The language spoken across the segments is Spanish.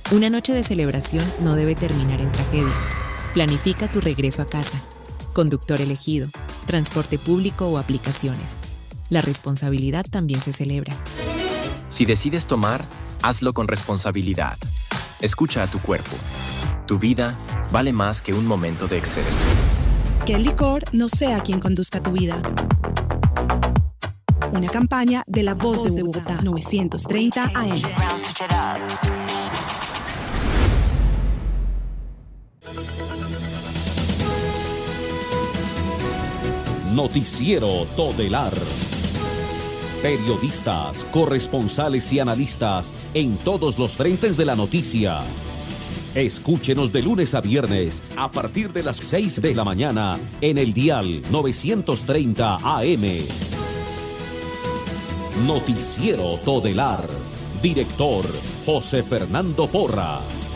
Una noche de celebración no debe terminar en tragedia. Planifica tu regreso a casa. Conductor elegido, transporte público o aplicaciones. La responsabilidad también se celebra. Si decides tomar, hazlo con responsabilidad. Escucha a tu cuerpo. Tu vida vale más que un momento de exceso. Que el licor no sea quien conduzca tu vida. Una campaña de La Voz de Bogotá, 930 AM. Noticiero Todelar. Periodistas, corresponsales y analistas en todos los frentes de la noticia. Escúchenos de lunes a viernes a partir de las 6 de la mañana en el dial 930 AM. Noticiero Todelar. Director José Fernando Porras.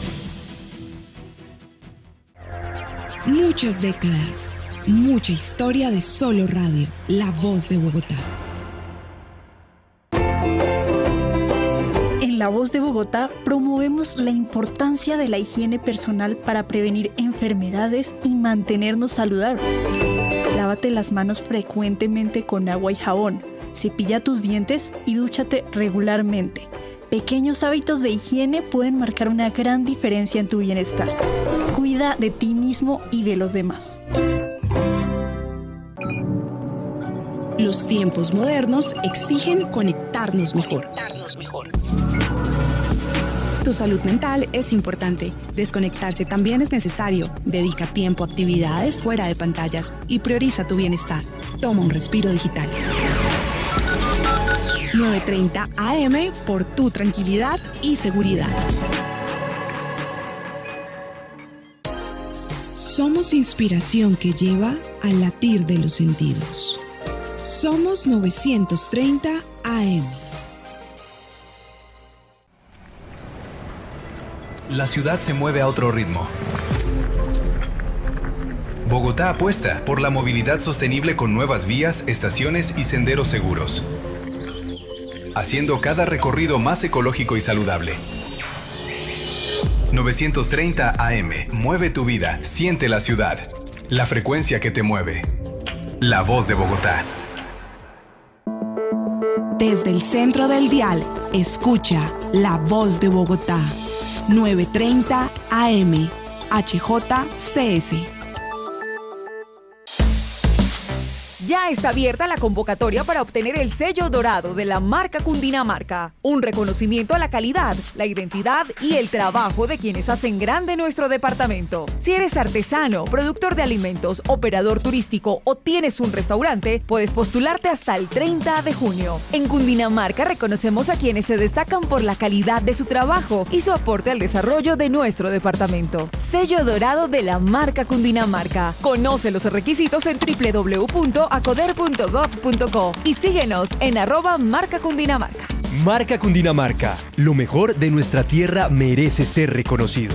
Muchas décadas, mucha historia de solo radio. La Voz de Bogotá. En La Voz de Bogotá promovemos la importancia de la higiene personal para prevenir enfermedades y mantenernos saludables. Lávate las manos frecuentemente con agua y jabón. Cepilla tus dientes y dúchate regularmente. Pequeños hábitos de higiene pueden marcar una gran diferencia en tu bienestar. Cuida de ti mismo y de los demás. Los tiempos modernos exigen conectarnos mejor. Tu salud mental es importante. Desconectarse también es necesario. Dedica tiempo a actividades fuera de pantallas y prioriza tu bienestar. Toma un respiro digital. 930 AM por tu tranquilidad y seguridad. Somos inspiración que lleva al latir de los sentidos. Somos 930 AM. La ciudad se mueve a otro ritmo. Bogotá apuesta por la movilidad sostenible con nuevas vías, estaciones y senderos seguros, haciendo cada recorrido más ecológico y saludable. 930 AM. Mueve tu vida. Siente la ciudad. La frecuencia que te mueve. La Voz de Bogotá. Desde el centro del dial, escucha La Voz de Bogotá. 930 AM. HJCS. Ya está abierta la convocatoria para obtener el sello dorado de la marca Cundinamarca, un reconocimiento a la calidad, la identidad y el trabajo de quienes hacen grande nuestro departamento. Si eres artesano, productor de alimentos, operador turístico o tienes un restaurante, puedes postularte hasta el 30 de junio. En Cundinamarca reconocemos a quienes se destacan por la calidad de su trabajo y su aporte al desarrollo de nuestro departamento. Sello dorado de la marca Cundinamarca. Conoce los requisitos en www.acoder.gov.co y síguenos en @marcacundinamarca. Marca Cundinamarca. Lo mejor de nuestra tierra merece ser reconocido.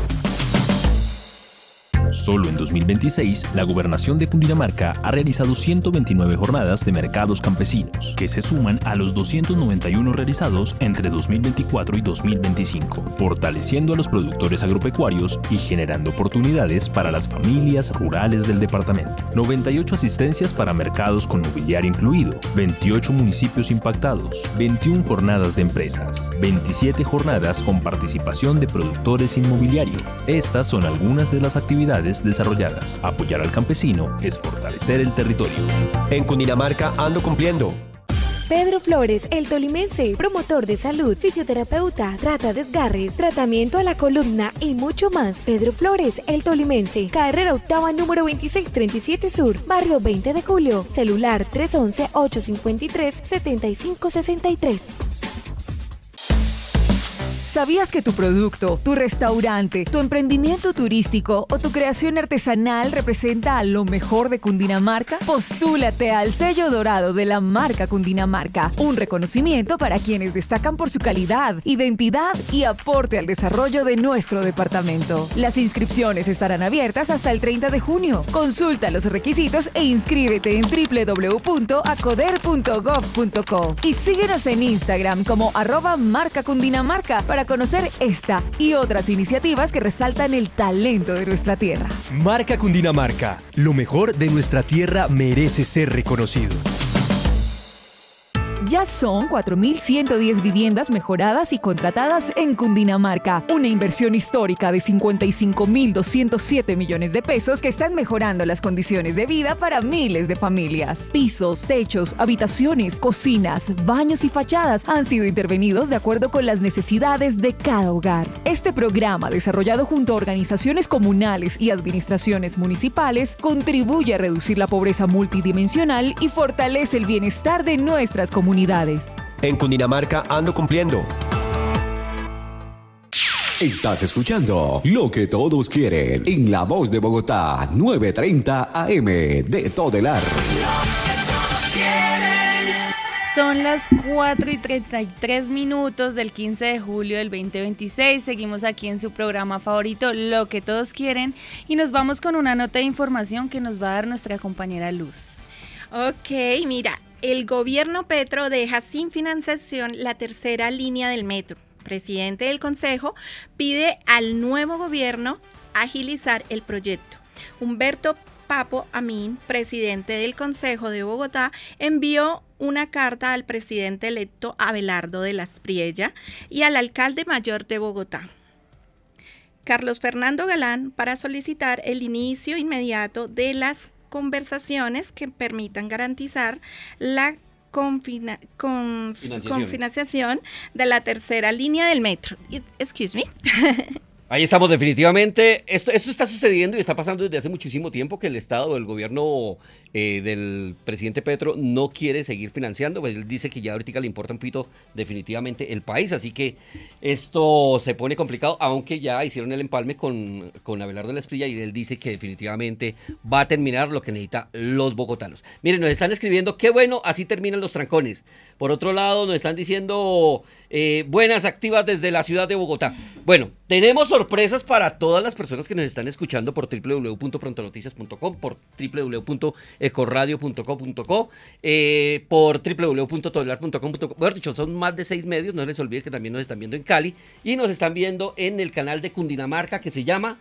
Solo en 2026, la Gobernación de Cundinamarca ha realizado 129 jornadas de mercados campesinos, que se suman a los 291 realizados entre 2024 y 2025, fortaleciendo a los productores agropecuarios y generando oportunidades para las familias rurales del departamento. 98 asistencias para mercados con mobiliario incluido, 28 municipios impactados, 21 jornadas de empresas, 27 jornadas con participación de productores inmobiliario. Estas son algunas de las actividades desarrolladas. Apoyar al campesino es fortalecer el territorio. En Cundinamarca ando cumpliendo. Pedro Flores, el tolimense, promotor de salud, fisioterapeuta, trata desgarres, tratamiento a la columna y mucho más. Pedro Flores, el tolimense, carrera octava número 2637 Sur, barrio 20 de Julio, celular 311-853-7563. ¿Sabías que tu producto, tu restaurante, tu emprendimiento turístico o tu creación artesanal representa a lo mejor de Cundinamarca? Postúlate al sello dorado de la marca Cundinamarca, un reconocimiento para quienes destacan por su calidad, identidad y aporte al desarrollo de nuestro departamento. Las inscripciones estarán abiertas hasta el 30 de junio. Consulta los requisitos e inscríbete en www.acoder.gov.co y síguenos en Instagram como @marcacundinamarca para para conocer esta y otras iniciativas que resaltan el talento de nuestra tierra. Marca Cundinamarca. Lo mejor de nuestra tierra merece ser reconocido. Ya son 4.110 viviendas mejoradas y contratadas en Cundinamarca. Una inversión histórica de 55.207 millones de pesos que están mejorando las condiciones de vida para miles de familias. Pisos, techos, habitaciones, cocinas, baños y fachadas han sido intervenidos de acuerdo con las necesidades de cada hogar. Este programa, desarrollado junto a organizaciones comunales y administraciones municipales, contribuye a reducir la pobreza multidimensional y fortalece el bienestar de nuestras comunidades. En Cundinamarca ando cumpliendo. Estás escuchando Lo que todos quieren en La Voz de Bogotá, 9:30 AM de Todelar. Son las 4:33 del 15 de julio del 2026. Seguimos aquí en su programa favorito, Lo que todos quieren, y nos vamos con una nota de información que nos va a dar nuestra compañera Luz. Ok, mira. El gobierno Petro deja sin financiación la tercera línea del metro. El presidente del Consejo pide al nuevo gobierno agilizar el proyecto. Humberto Papo Amin, presidente del Consejo de Bogotá, envió una carta al presidente electo Abelardo de las Priella y al alcalde mayor de Bogotá, Carlos Fernando Galán, para solicitar el inicio inmediato de las conversaciones que permitan garantizar la financiación de la tercera línea del metro. Excuse me. Ahí estamos definitivamente. Esto está sucediendo y está pasando desde hace muchísimo tiempo, que el Estado o el gobierno del presidente Petro no quiere seguir financiando. Pues él dice que ya ahorita le importa un poquito definitivamente el país, así que esto se pone complicado, aunque ya hicieron el empalme con Abelardo de la Espriella y él dice que definitivamente va a terminar lo que necesitan los bogotanos. Miren, nos están escribiendo, qué bueno, así terminan los trancones. Por otro lado, nos están diciendo buenas activas desde la ciudad de Bogotá. Bueno, tenemos sorpresas para todas las personas que nos están escuchando por www.prontonoticias.com, por www.ecoradio.co.co, por www.todelar.com.co. Bueno, dicho, son más de 6 medios, no les olviden que también nos están viendo en Cali y nos están viendo en el canal de Cundinamarca que se llama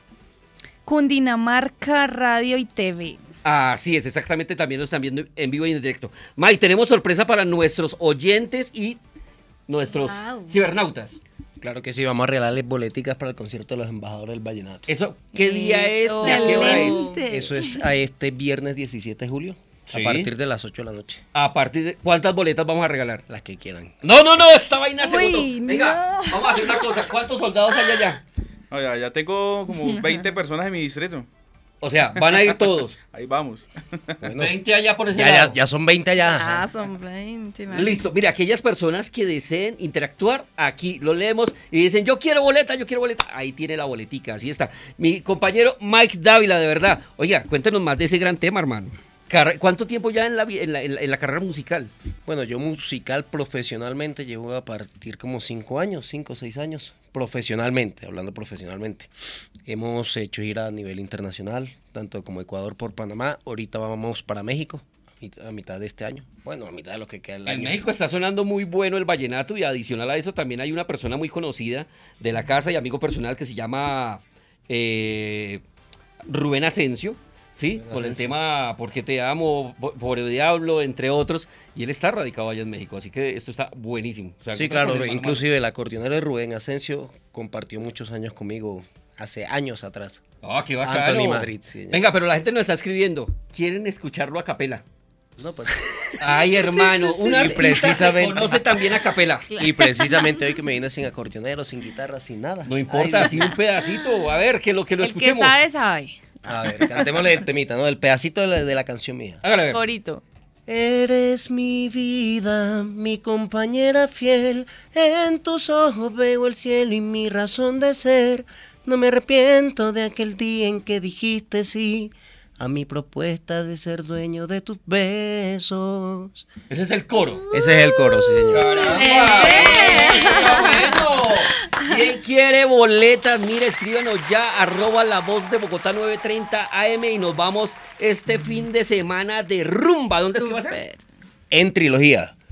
Cundinamarca Radio y TV. Así es, exactamente, también nos están viendo en vivo y en directo. May, tenemos sorpresa para nuestros oyentes y nuestros cibernautas. Claro que sí, vamos a regalarles boleticas para el concierto de los embajadores del vallenato. ¿Eso qué día es y a qué hora es? Eso es a este viernes 17 de julio, sí, a partir de las 8 de la noche. ¿A partir de cuántas boletas vamos a regalar? Las que quieran. No, esta vaina se botó. Venga, vamos a hacer una cosa. ¿Cuántos soldados hay allá? No, ya tengo como 20 personas en mi distrito. O sea, van a ir todos. Ahí vamos. Bueno, 20 allá por ese lado. Ya son 20 allá. Son 20. Man. Listo. Mira, aquellas personas que deseen interactuar, aquí lo leemos y dicen, yo quiero boleta. Ahí tiene la boletica, así está. Mi compañero Mike Dávila, de verdad. Oiga, cuéntanos más de ese gran tema, hermano. ¿Cuánto tiempo ya en la carrera musical? Bueno, yo musical profesionalmente llevo a partir como 5 o 6 años. Profesionalmente, hablando profesionalmente. Hemos hecho gira a nivel internacional, tanto como Ecuador por Panamá. Ahorita vamos para México, a mitad de este año. Bueno, a mitad de lo que queda del año. En México está sonando muy bueno el vallenato y adicional a eso también hay una persona muy conocida de la casa y amigo personal que se llama Rubén Asensio. Sí, con el tema Porque te amo, Pobre Diablo, entre otros, y él está radicado allá en México, así que esto está buenísimo. O sea, sí, claro, inclusive el acordeonero de Rubén Asensio compartió muchos años conmigo, hace años atrás. Ah, qué bacano. Anthony Madrid, sí. Venga, pero la gente nos está escribiendo, quieren escucharlo a capela. No, pues. Ay, hermano, un artista que conoce también a capela. Y precisamente hoy que me vine sin acordeonero, sin guitarra, sin nada. No importa, así un pedacito, a ver, que lo escuchemos. El que sabe. A ver, cantémosle el temita, ¿no? El pedacito de la canción mía. Hágale ver. Favorito. Eres mi vida, mi compañera fiel. En tus ojos veo el cielo y mi razón de ser. No me arrepiento de aquel día en que dijiste sí a mi propuesta de ser dueño de tus besos. Ese es el coro. Ese es el coro, sí, señor. ¡Caramba! ¿Quién quiere boletas? Mire, escríbanos ya, @La Voz de Bogotá 9:30 AM y nos vamos este fin de semana de rumba. ¿Dónde es que va a ser? En Trilogía.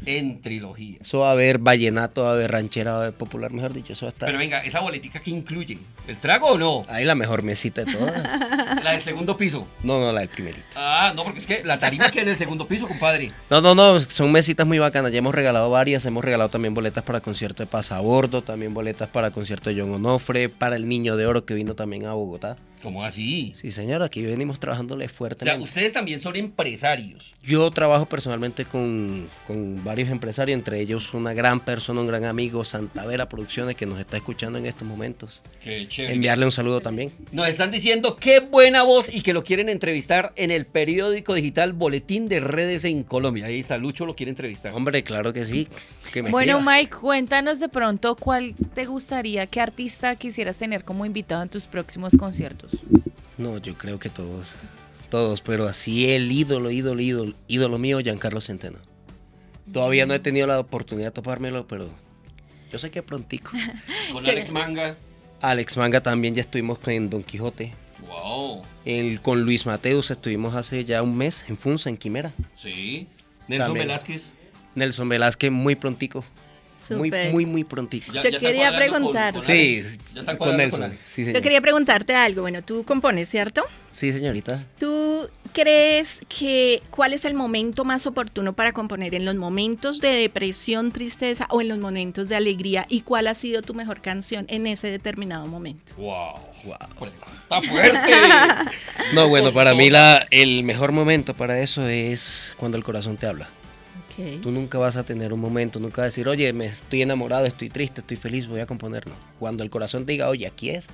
En trilogía. Eso va a haber vallenato, va a haber ranchera, va a haber popular, mejor dicho, eso va a estar. Pero venga, ¿esa boletica qué incluye? ¿El trago o no? Ahí la mejor mesita de todas. ¿La del segundo piso? No, la del primerito. Ah, no, porque es que la tarima queda en el segundo piso, compadre. No, son mesitas muy bacanas. Ya hemos regalado varias, hemos regalado también boletas para concierto de Pasabordo, también boletas para concierto de John Onofre, para el Niño de Oro que vino también a Bogotá. ¿Cómo así? Sí, señor, aquí venimos trabajándole fuerte. O sea, ustedes también son empresarios. Yo trabajo personalmente con varios empresarios, entre ellos una gran persona, un gran amigo, Santa Vera Producciones, que nos está escuchando en estos momentos. Qué chévere. Enviarle un saludo también. Nos están diciendo qué buena voz y que lo quieren entrevistar en el periódico digital Boletín de Redes en Colombia. Ahí está, Lucho lo quiere entrevistar. Hombre, claro que sí. Bueno, Mike, cuéntanos de pronto cuál te gustaría, qué artista quisieras tener como invitado en tus próximos conciertos. No, yo creo que todos, pero así el ídolo mío, Giancarlo Centeno. Todavía no he tenido la oportunidad de topármelo, pero yo sé que prontico. Con Alex Manga. Alex Manga también ya estuvimos en Don Quijote. Wow. Con Luis Mateus estuvimos hace ya un mes en Funza, en Quimera. Sí. Nelson Velázquez. Nelson Velázquez muy prontico. Súper. Muy prontico. Yo quería preguntar. Sí, con Nelson. Sí, yo quería preguntarte algo. Bueno, tú compones, ¿cierto? Sí, señorita. ¿Tú crees que cuál es el momento más oportuno para componer? ¿En los momentos de depresión, tristeza o en los momentos de alegría? ¿Y cuál ha sido tu mejor canción en ese determinado momento? ¡Wow! ¡Está fuerte! No, bueno, para mí el mejor momento para eso es cuando el corazón te habla. Tú nunca vas a tener un momento, nunca vas a decir, oye, me estoy enamorado, estoy triste, estoy feliz, voy a componer. No. Cuando el corazón te diga, oye, aquí es.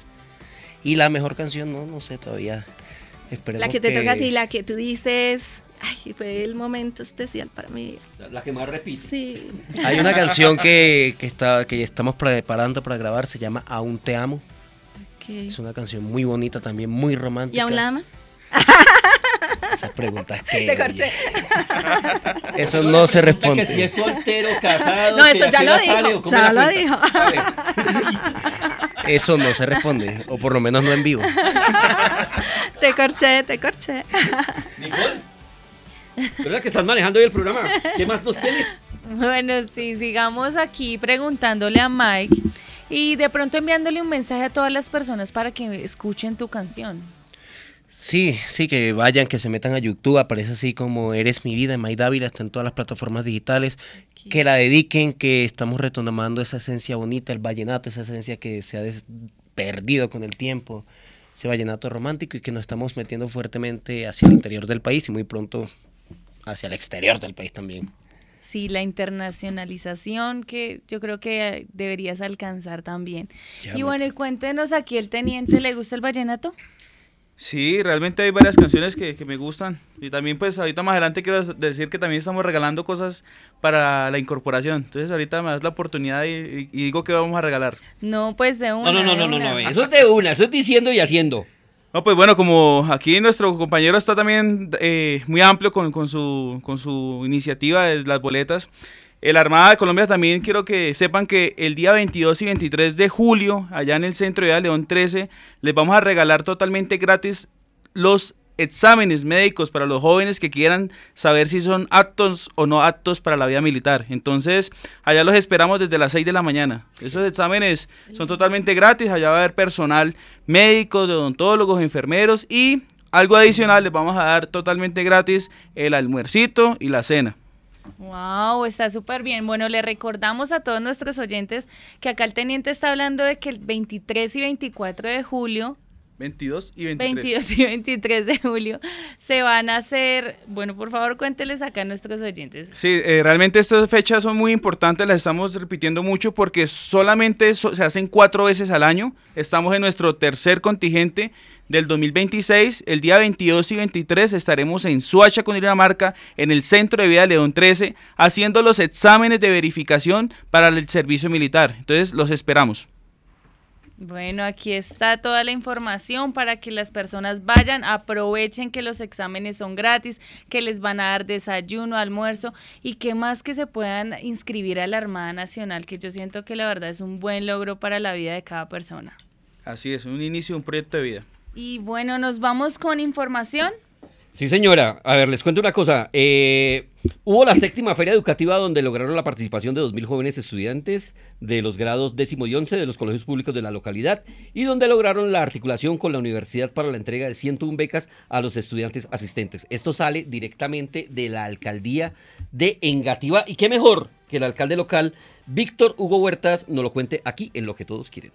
Y la mejor canción, no sé todavía. Esperemos la que te toca a ti, la que tú dices, ay, fue el momento especial para mí. La que más repite. Sí. Hay una canción que estamos preparando para grabar, se llama Aún te amo. Okay. Es una canción muy bonita también, muy romántica. ¿Y aún la amas? Esas preguntas que... Te corché. Eso no se responde. Que si es soltero, casado, no, eso ya lo dijo. Ya lo dijo. Eso no se responde, o por lo menos no en vivo. Te corché. Nicole, ¿verdad que estás manejando hoy el programa? ¿Qué más nos tienes? Bueno, sí, sigamos aquí preguntándole a Mike y de pronto enviándole un mensaje a todas las personas para que escuchen tu canción. Sí, que vayan, que se metan a YouTube, aparece así como Eres mi vida, en Mike Dávila, está en todas las plataformas digitales, que la dediquen, que estamos retomando esa esencia bonita, el vallenato, esa esencia que se ha perdido con el tiempo, ese vallenato romántico y que nos estamos metiendo fuertemente hacia el interior del país y muy pronto hacia el exterior del país también. Sí, la internacionalización que yo creo que deberías alcanzar también. Y bueno, y cuéntenos aquí el teniente, ¿le gusta el vallenato? Sí, realmente hay varias canciones que me gustan y también pues ahorita más adelante quiero decir que también estamos regalando cosas para la incorporación, entonces ahorita me das la oportunidad y digo que vamos a regalar. No, pues de una. No, eso es de una, eso es diciendo y haciendo. No, pues bueno, como aquí nuestro compañero está también muy amplio con su iniciativa de las boletas, la Armada de Colombia también quiero que sepan que el día 22 y 23 de julio, allá en el Centro de Vida León 13, les vamos a regalar totalmente gratis los exámenes médicos para los jóvenes que quieran saber si son aptos o no aptos para la vida militar. Entonces, allá los esperamos desde las 6 de la mañana. Esos exámenes son totalmente gratis, allá va a haber personal médico, de odontólogos, enfermeros y algo adicional, les vamos a dar totalmente gratis el almuercito y la cena. Wow, está súper bien. Bueno, le recordamos a todos nuestros oyentes que acá el teniente está hablando de que el 23 y 24 de julio 22 y 23. 22 y 23 de julio se van a hacer, bueno, por favor cuénteles acá a nuestros oyentes. Sí, realmente estas fechas son muy importantes, las estamos repitiendo mucho porque solamente se hacen 4 veces al año. Estamos en nuestro tercer contingente del 2026, el día 22 y 23 estaremos en Soacha, Cundinamarca, en el Centro de Vida León 13, haciendo los exámenes de verificación para el servicio militar. Entonces, los esperamos. Bueno, aquí está toda la información para que las personas vayan, aprovechen que los exámenes son gratis, que les van a dar desayuno, almuerzo y que más que se puedan inscribir a la Armada Nacional, que yo siento que la verdad es un buen logro para la vida de cada persona. Así es, un inicio de un proyecto de vida. Y bueno, nos vamos con información. Sí, señora. A ver, les cuento una cosa. Hubo la 7ª Feria Educativa donde lograron la participación de 2.000 jóvenes estudiantes de los grados 10º y 11 de los colegios públicos de la localidad y donde lograron la articulación con la universidad para la entrega de 101 becas a los estudiantes asistentes. Esto sale directamente de la alcaldía de Engativá. Y qué mejor que el alcalde local, Víctor Hugo Huertas, nos lo cuente aquí en Lo que Todos Quieren.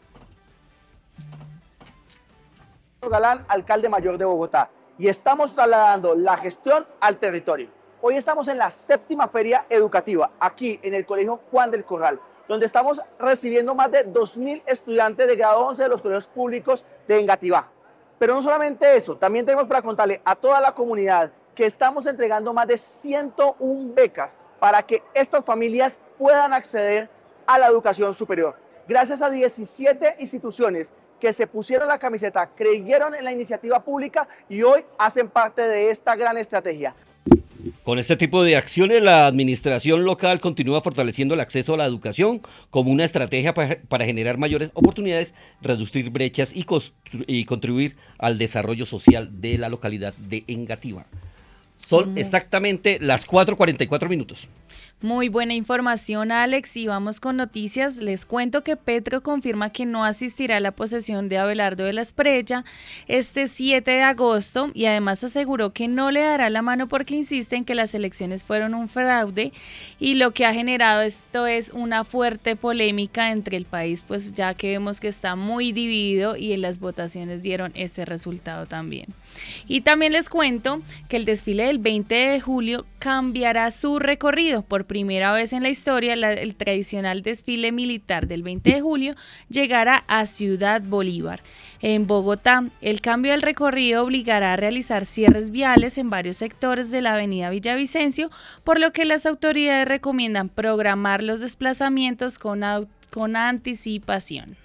Galán, alcalde mayor de Bogotá, y estamos trasladando la gestión al territorio. Hoy estamos en la 7ª Feria Educativa, aquí en el Colegio Juan del Corral, donde estamos recibiendo más de 2.000 estudiantes de grado 11 de los colegios públicos de Engativá. Pero no solamente eso, también tenemos para contarle a toda la comunidad que estamos entregando más de 101 becas para que estas familias puedan acceder a la educación superior. Gracias a 17 instituciones que se pusieron la camiseta, creyeron en la iniciativa pública y hoy hacen parte de esta gran estrategia. Con este tipo de acciones, la administración local continúa fortaleciendo el acceso a la educación como una estrategia para generar mayores oportunidades, reducir brechas y contribuir al desarrollo social de la localidad de Engativá. Son exactamente las 4:44 minutos. Muy buena información, Alex, y vamos con noticias. Les cuento que Petro confirma que no asistirá a la posesión de Abelardo de la Espriella este 7 de agosto y además aseguró que no le dará la mano porque insiste en que las elecciones fueron un fraude y lo que ha generado esto es una fuerte polémica entre el país, pues ya que vemos que está muy dividido y en las votaciones dieron este resultado también. Y también les cuento que el desfile del 20 de julio cambiará su recorrido. Por primera vez en la historia, el tradicional desfile militar del 20 de julio llegará a Ciudad Bolívar. En Bogotá, el cambio del recorrido obligará a realizar cierres viales en varios sectores de la avenida Villavicencio, por lo que las autoridades recomiendan programar los desplazamientos con anticipación.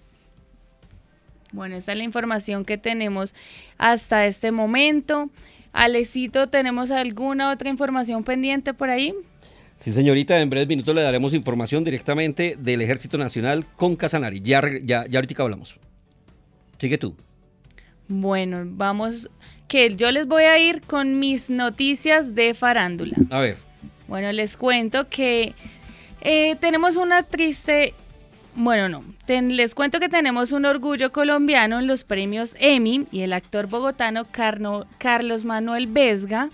Bueno, esta es la información que tenemos hasta este momento. Alecito, ¿tenemos alguna otra información pendiente por ahí? Sí, señorita, en breves minutos le daremos información directamente del Ejército Nacional con Casanare. Ya ahorita hablamos. Sigue tú. Bueno, vamos, que yo les voy a ir con mis noticias de farándula. A ver. Bueno, les cuento que tenemos una triste... Bueno, no, les cuento que tenemos un orgullo colombiano en los premios Emmy y el actor bogotano Carlos Manuel Vesga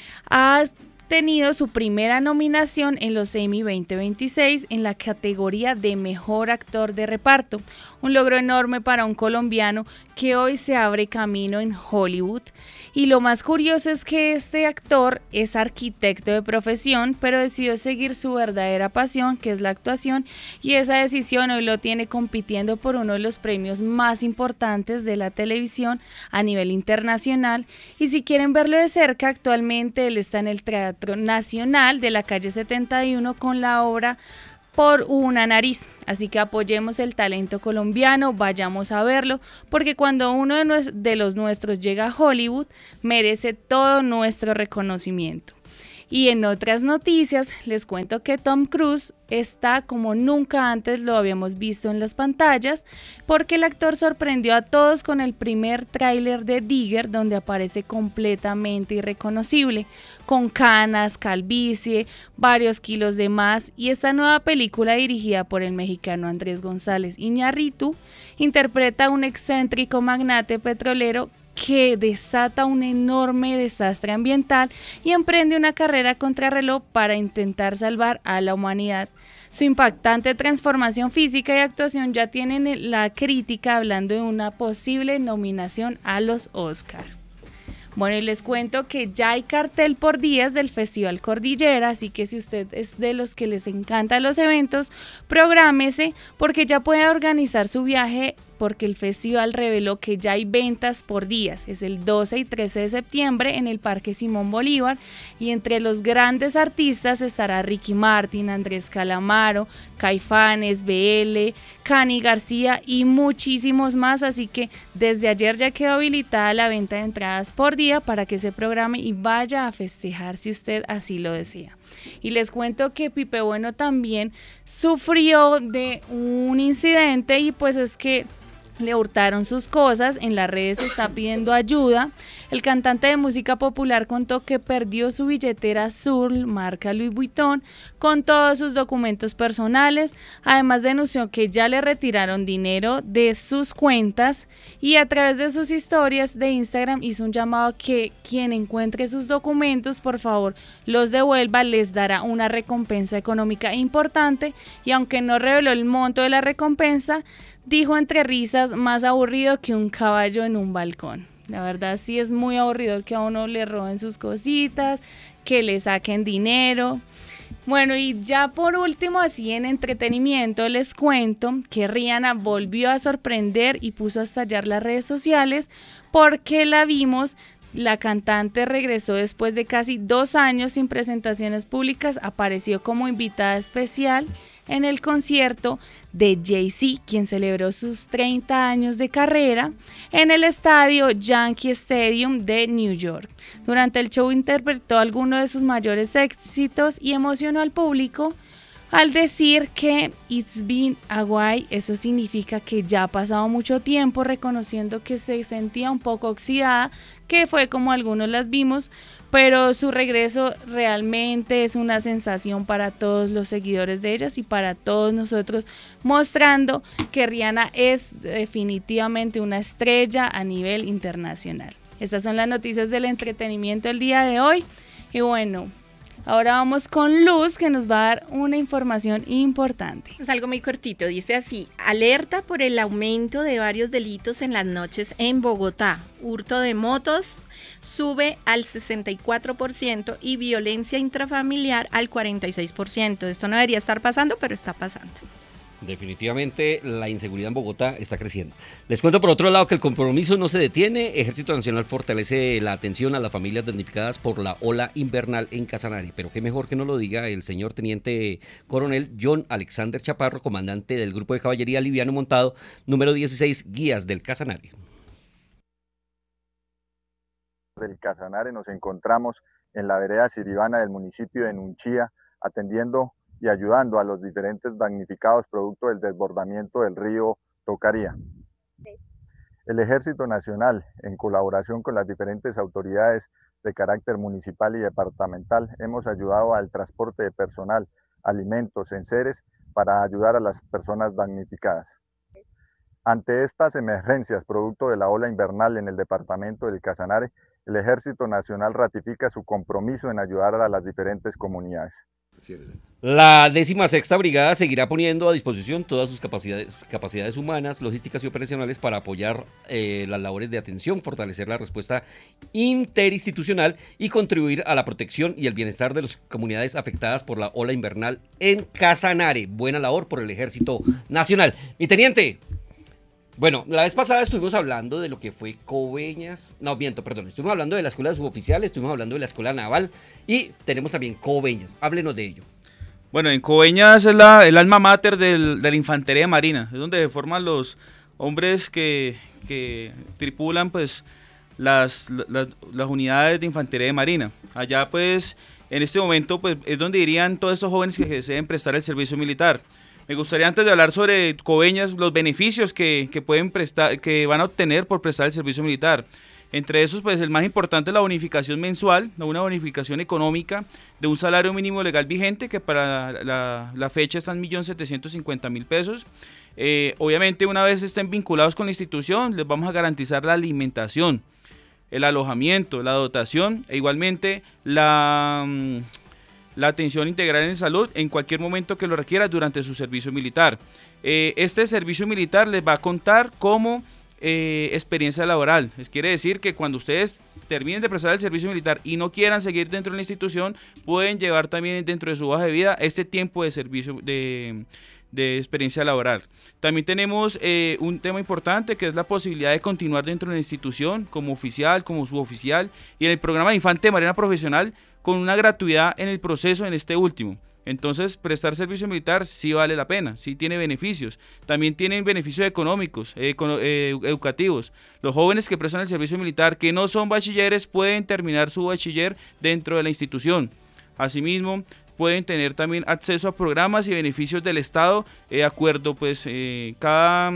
ha tenido su primera nominación en los Emmy 2026 en la categoría de Mejor Actor de Reparto, un logro enorme para un colombiano que hoy se abre camino en Hollywood. Y lo más curioso es que este actor es arquitecto de profesión, pero decidió seguir su verdadera pasión, que es la actuación, y esa decisión hoy lo tiene compitiendo por uno de los premios más importantes de la televisión a nivel internacional. Y si quieren verlo de cerca, actualmente él está en el Teatro Nacional de la calle 71 con la obra Por una nariz. Así que apoyemos el talento colombiano, vayamos a verlo, porque cuando uno de los nuestros llega a Hollywood, merece todo nuestro reconocimiento. Y en otras noticias, les cuento que Tom Cruise está como nunca antes lo habíamos visto en las pantallas, porque el actor sorprendió a todos con el primer tráiler de Digger, donde aparece completamente irreconocible, con canas, calvicie, varios kilos de más, y esta nueva película dirigida por el mexicano Andrés González Iñárritu interpreta a un excéntrico magnate petrolero que desata un enorme desastre ambiental y emprende una carrera contrarreloj para intentar salvar a la humanidad. Su impactante transformación física y actuación ya tienen la crítica hablando de una posible nominación a los Oscar. Bueno, y les cuento que ya hay cartel por días del Festival Cordillera, así que si usted es de los que les encantan los eventos, prográmese porque ya puede organizar su viaje, porque el festival reveló que ya hay ventas por días. Es el 12 y 13 de septiembre en el Parque Simón Bolívar y entre los grandes artistas estará Ricky Martin, Andrés Calamaro, Caifanes, BL, Cani García y muchísimos más, así que desde ayer ya quedó habilitada la venta de entradas por día para que se programe y vaya a festejar si usted así lo desea. Y les cuento que Pipe Bueno también sufrió de un incidente y pues es que le hurtaron sus cosas, en las redes está pidiendo ayuda. El cantante de música popular contó que perdió su billetera azul, marca Louis Vuitton, con todos sus documentos personales. Además denunció que ya le retiraron dinero de sus cuentas y a través de sus historias de Instagram hizo un llamado a que quien encuentre sus documentos, por favor, los devuelva, les dará una recompensa económica importante, y aunque no reveló el monto de la recompensa, dijo entre risas, más aburrido que un caballo en un balcón. La verdad sí es muy aburrido que a uno le roben sus cositas, que le saquen dinero. Bueno, y ya por último, así en entretenimiento, les cuento que Rihanna volvió a sorprender y puso a estallar las redes sociales porque la vimos. La cantante regresó después de casi 2 años sin presentaciones públicas, apareció como invitada especial en el concierto de Jay-Z, quien celebró sus 30 años de carrera en el estadio Yankee Stadium de New York. Durante el show interpretó algunos de sus mayores éxitos y emocionó al público al decir que "It's been a while", eso significa que ya ha pasado mucho tiempo, reconociendo que se sentía un poco oxidada, que fue como algunos las vimos, pero su regreso realmente es una sensación para todos los seguidores de ellas y para todos nosotros, mostrando que Rihanna es definitivamente una estrella a nivel internacional. Estas son las noticias del entretenimiento el día de hoy. Y bueno, ahora vamos con Luz, que nos va a dar una información importante. Es algo muy cortito, dice así: alerta por el aumento de varios delitos en las noches en Bogotá. Hurto de motos sube al 64% y violencia intrafamiliar al 46%. Esto no debería estar pasando, pero está pasando. Definitivamente la inseguridad en Bogotá está creciendo. Les cuento por otro lado que el compromiso no se detiene. Ejército Nacional fortalece la atención a las familias damnificadas por la ola invernal en Casanare. Pero qué mejor que no lo diga el señor teniente coronel John Alexander Chaparro, comandante del Grupo de Caballería Liviano Montado, número 16, Guías del Casanare. Del Casanare nos encontramos en la vereda Siribana del municipio de Nunchía, atendiendo y ayudando a los diferentes damnificados producto del desbordamiento del río Tocaría. El Ejército Nacional, en colaboración con las diferentes autoridades de carácter municipal y departamental, hemos ayudado al transporte de personal, alimentos, enseres para ayudar a las personas damnificadas. Ante estas emergencias producto de la ola invernal en el departamento del Casanare, el Ejército Nacional ratifica su compromiso en ayudar a las diferentes comunidades. La 16ª Brigada seguirá poniendo a disposición todas sus capacidades humanas, logísticas y operacionales para apoyar las labores de atención, fortalecer la respuesta interinstitucional y contribuir a la protección y el bienestar de las comunidades afectadas por la ola invernal en Casanare. Buena labor por el Ejército Nacional. Mi teniente. Bueno, la vez pasada estuvimos hablando de lo que fue Coveñas, estuvimos hablando de la escuela de suboficiales, estuvimos hablando de la escuela naval y tenemos también Coveñas. Háblenos de ello. Bueno, en Coveñas es el alma mater de la infantería marina, es donde se forman los hombres que tripulan pues las unidades de infantería de marina. Allá pues en este momento pues es donde irían todos estos jóvenes que deseen prestar el servicio militar. Me gustaría, antes de hablar sobre Coveñas, los beneficios que pueden prestar, que van a obtener por prestar el servicio militar. Entre esos, pues el más importante es la bonificación mensual, una bonificación económica de un salario mínimo legal vigente, que para la fecha está en 1.750.000 pesos. Obviamente, una vez estén vinculados con la institución, les vamos a garantizar la alimentación, el alojamiento, la dotación e igualmente la atención integral en salud en cualquier momento que lo requiera durante su servicio militar. Este servicio militar les va a contar como experiencia laboral. Quiere decir que cuando ustedes terminen de prestar el servicio militar y no quieran seguir dentro de la institución, pueden llevar también dentro de su hoja de vida este tiempo de servicio de experiencia laboral. También tenemos un tema importante, que es la posibilidad de continuar dentro de la institución como oficial, como suboficial, y en el programa de Infante de Marina Profesional con una gratuidad en el proceso en este último. Entonces, prestar servicio militar sí vale la pena, sí tiene beneficios. También tienen beneficios económicos, educativos. Los jóvenes que prestan el servicio militar que no son bachilleres pueden terminar su bachiller dentro de la institución. Asimismo, pueden tener también acceso a programas y beneficios del Estado de acuerdo pues cada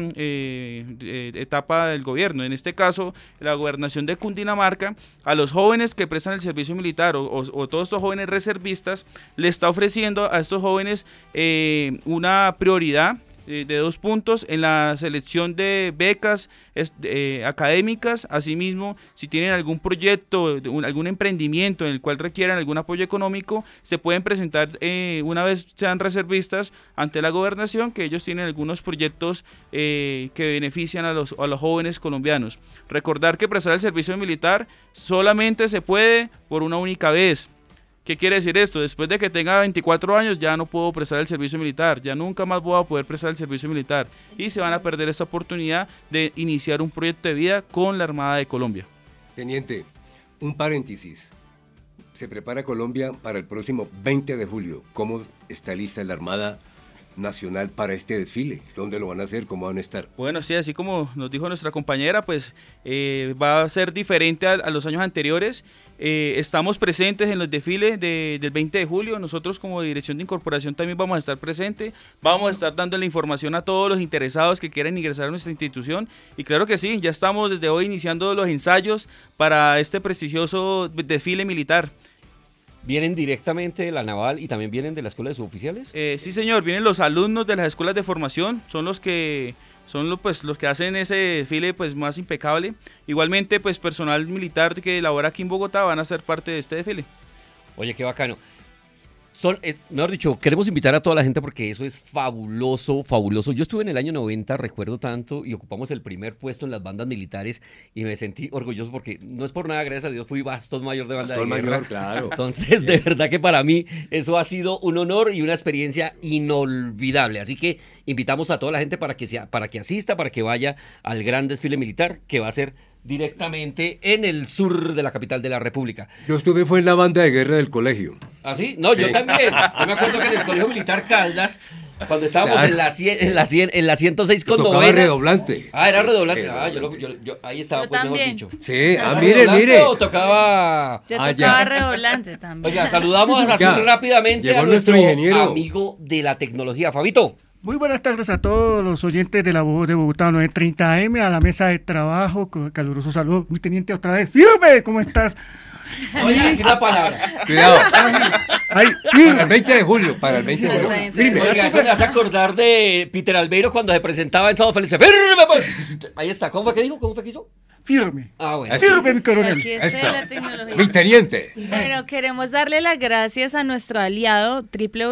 etapa del gobierno. En este caso, la gobernación de Cundinamarca, a los jóvenes que prestan el servicio militar o todos estos jóvenes reservistas, le está ofreciendo a estos jóvenes una prioridad de 2 puntos en la selección de becas académicas. Asimismo, si tienen algún proyecto, algún emprendimiento en el cual requieran algún apoyo económico, se pueden presentar una vez sean reservistas ante la gobernación, que ellos tienen algunos proyectos que benefician a los jóvenes colombianos. Recordar que prestar el servicio militar solamente se puede por una única vez. ¿Qué quiere decir esto? Después de que tenga 24 años ya no puedo prestar el servicio militar, ya nunca más voy a poder prestar el servicio militar y se van a perder esta oportunidad de iniciar un proyecto de vida con la Armada de Colombia. Teniente, un paréntesis. Se prepara Colombia para el próximo 20 de julio. ¿Cómo está lista la Armada Nacional para este desfile? ¿Dónde lo van a hacer? ¿Cómo van a estar? Bueno, sí, así como nos dijo nuestra compañera, pues va a ser diferente a los años anteriores. Estamos presentes en los desfiles del 20 de julio. Nosotros como Dirección de Incorporación también vamos a estar presentes. Vamos a estar dando la información a todos los interesados que quieran ingresar a nuestra institución. Y claro que sí, ya estamos desde hoy iniciando los ensayos para este prestigioso desfile militar. ¿Vienen directamente de la Naval y también vienen de la Escuela de Suboficiales? Sí, señor, vienen los alumnos de las escuelas de formación, son los que hacen ese desfile pues más impecable. Igualmente pues personal militar que labora aquí en Bogotá van a ser parte de este desfile. Oye, qué bacano. Mejor dicho, queremos invitar a toda la gente porque eso es fabuloso, fabuloso. Yo estuve en el año 90, recuerdo tanto, y ocupamos el primer puesto en las bandas militares y me sentí orgulloso porque no es por nada, gracias a Dios, fui bastón mayor de banda bastón de guerra. Mayor, claro. Entonces, de verdad que para mí eso ha sido un honor y una experiencia inolvidable. Así que invitamos a toda la gente para que asista, para que vaya al gran desfile militar que va a ser directamente en el sur de la capital de la República. Yo fue en la banda de guerra del colegio. ¿Ah, sí? No, sí. Yo también. Yo me acuerdo que en el Colegio Militar Caldas, cuando estábamos en la 106 con tocaba novena. Redoblante. Ah, era redoblante. Yo ahí estaba, yo pues también. Mejor dicho. Sí, mire. ¿O tocaba? Yo tocaba redoblante también. Oiga, saludamos así rápidamente a nuestro amigo de la tecnología, Fabito. Muy buenas tardes a todos los oyentes de La Voz de Bogotá 930 AM, a la mesa de trabajo, con caluroso saludo. Mi teniente otra vez, ¡fírme! ¿Cómo estás? Oye, decir la palabra. Cuidado. Para el 20 de julio, Firme. Oiga, eso me hace acordar de Peter Albeiro cuando se presentaba en Sábado Feliz. ¡Firme! Ahí está. ¿Cómo fue que dijo? ¿Cómo fue que hizo? Firme. Ah, bueno. Firme, mi coronel. Aquí está la tecnología. Mi teniente. Bueno, queremos darle las gracias a nuestro aliado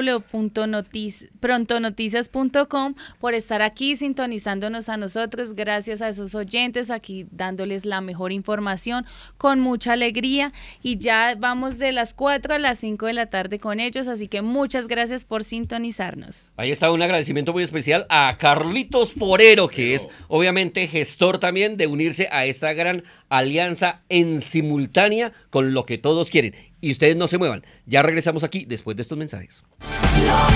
www.prontonoticias.com por estar aquí sintonizándonos a nosotros. Gracias a esos oyentes aquí dándoles la mejor información con mucha alegría. Y ya vamos de las 4 a las 5 de la tarde con ellos. Así que muchas gracias por sintonizarnos. Ahí está un agradecimiento muy especial a Carlitos Forero, que es obviamente gestor también de unirse a esta gran alianza en simultánea con lo que todos quieren. Y ustedes no se muevan. Ya regresamos aquí después de estos mensajes.